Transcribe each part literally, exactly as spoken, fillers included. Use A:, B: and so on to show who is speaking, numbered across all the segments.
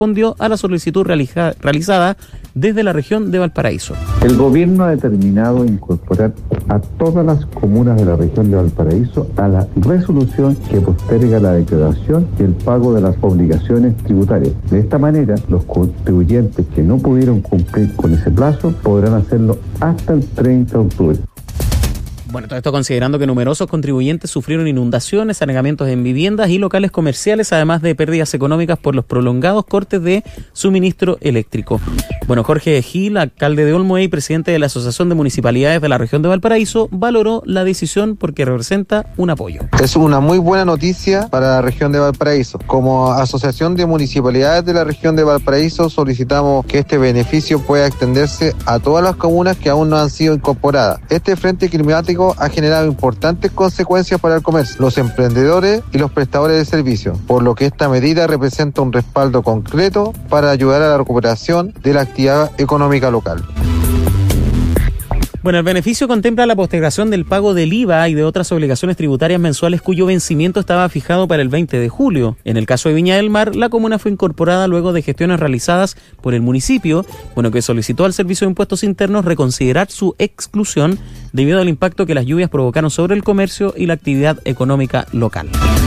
A: respondió a la solicitud realiza, realizada desde la región de Valparaíso.
B: El gobierno ha determinado incorporar a todas las comunas de la región de Valparaíso a la resolución que posterga la declaración y el pago de las obligaciones tributarias. De esta manera, los contribuyentes que no pudieron cumplir con ese plazo podrán hacerlo hasta el treinta de octubre.
A: Bueno, todo esto considerando que numerosos contribuyentes sufrieron inundaciones, anegamientos en viviendas y locales comerciales, además de pérdidas económicas por los prolongados cortes de suministro eléctrico. Bueno, Jorge Gil, alcalde de Olmué y presidente de la Asociación de Municipalidades de la región de Valparaíso, valoró la decisión porque representa un apoyo.
C: Es una muy buena noticia para la región de Valparaíso. Como Asociación de Municipalidades de la región de Valparaíso solicitamos que este beneficio pueda extenderse a todas las comunas que aún no han sido incorporadas. Este frente climático ha generado importantes consecuencias para el comercio, los emprendedores y los prestadores de servicios, por lo que esta medida representa un respaldo concreto para ayudar a la recuperación de la actividad económica local.
A: Bueno, el beneficio contempla la postergación del pago del I V A y de otras obligaciones tributarias mensuales cuyo vencimiento estaba fijado para el veinte de julio. En el caso de Viña del Mar, la comuna fue incorporada luego de gestiones realizadas por el municipio, bueno, que solicitó al Servicio de Impuestos Internos reconsiderar su exclusión debido al impacto que las lluvias provocaron sobre el comercio y la actividad económica local.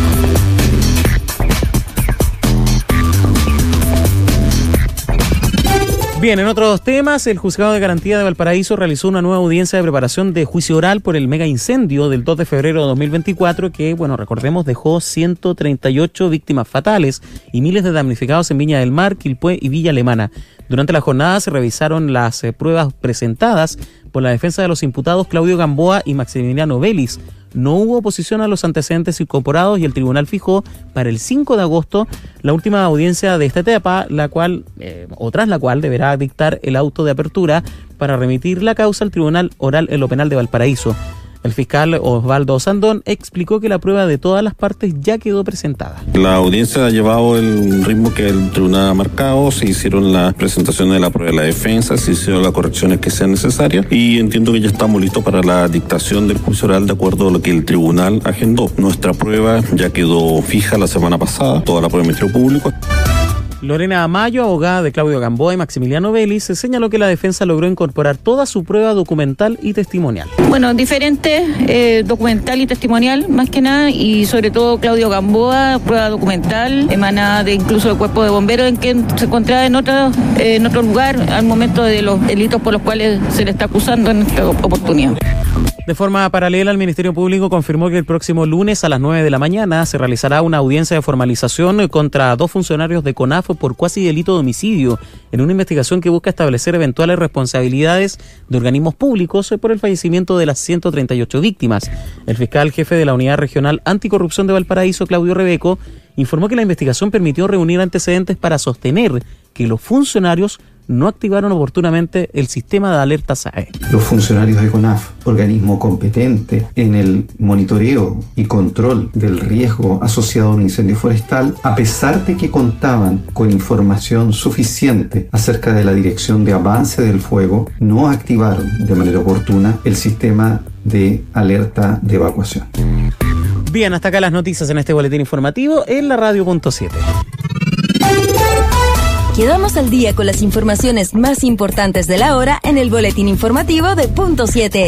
A: Bien, en otros temas, el Juzgado de Garantía de Valparaíso realizó una nueva audiencia de preparación de juicio oral por el mega incendio del dos de febrero de dos mil veinticuatro que, bueno, recordemos, dejó ciento treinta y ocho víctimas fatales y miles de damnificados en Viña del Mar, Quilpué y Villa Alemana. Durante la jornada se revisaron las eh, pruebas presentadas por la defensa de los imputados Claudio Gamboa y Maximiliano Vélez. No hubo oposición a los antecedentes incorporados y el tribunal fijó para el cinco de agosto la última audiencia de esta etapa, la cual, eh, o tras la cual deberá dictar el auto de apertura para remitir la causa al Tribunal Oral en lo Penal de Valparaíso. El fiscal Osvaldo Sandón explicó que la prueba de todas las partes ya quedó presentada.
D: La audiencia ha llevado el ritmo que el tribunal ha marcado, se hicieron las presentaciones de la prueba de la defensa, se hicieron las correcciones que sean necesarias y entiendo que ya estamos listos para la dictación del juicio oral de acuerdo a lo que el tribunal agendó. Nuestra prueba ya quedó fija la semana pasada, toda la prueba del Ministerio Público.
A: Lorena Amayo, abogada de Claudio Gamboa y Maximiliano Vélez, señaló que la defensa logró incorporar toda su prueba documental y testimonial.
E: Bueno, diferente, eh, documental y testimonial, más que nada, y sobre todo Claudio Gamboa, prueba documental, emanada de incluso del cuerpo de bomberos, en que se encontraba en otro, eh, en otro lugar al momento de los delitos por los cuales se le está acusando en esta oportunidad.
A: De forma paralela, el Ministerio Público confirmó que el próximo lunes a las nueve de la mañana se realizará una audiencia de formalización contra dos funcionarios de CONAF por cuasi delito de homicidio, en una investigación que busca establecer eventuales responsabilidades de organismos públicos por el fallecimiento de las ciento treinta y ocho víctimas. El fiscal jefe de la Unidad Regional Anticorrupción de Valparaíso, Claudio Rebeco, informó que la investigación permitió reunir antecedentes para sostener que los funcionarios no activaron oportunamente el sistema de alerta S A E.
F: Los funcionarios de CONAF, organismo competente en el monitoreo y control del riesgo asociado a un incendio forestal, a pesar de que contaban con información suficiente acerca de la dirección de avance del fuego, no activaron de manera oportuna el sistema de alerta de evacuación.
A: Bien, hasta acá las noticias en este boletín informativo en la radio punto siete.
G: Quedamos al día con las informaciones más importantes de la hora en el boletín informativo de Punto siete.